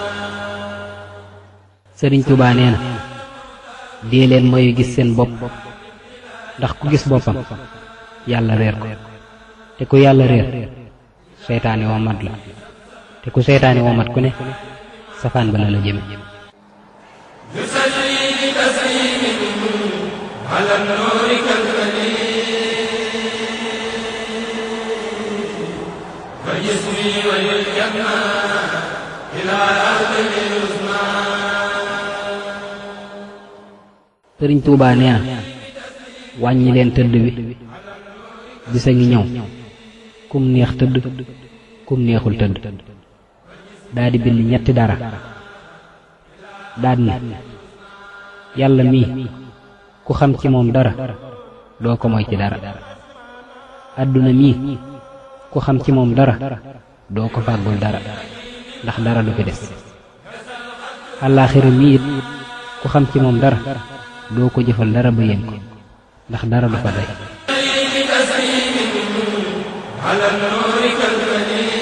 Sëriñ Tuubaa nee na dee leen mooy gis seen bopp ndax ku gis boppam yàlla réer ko te ku yàlla réer seytaane womat la te ku seytaane womat ku ne safaan ba la jëme Sëriñ Tuubaa nee na wàññi leen tëdd bi bisa ngi ñëw kum neex tëdd kum neexul tëdd daldi bind ñetti dara daldi ne yàlla mii ku xam ci moom dara doo ko moy ci dara àdduna mii ku xam ci moom dara doo ko fàggul dara ndax dara du fi des àllaaxira mii it ku xam ci moom dara doo ko jëfal dara ba yéen ko ndax dara du fa day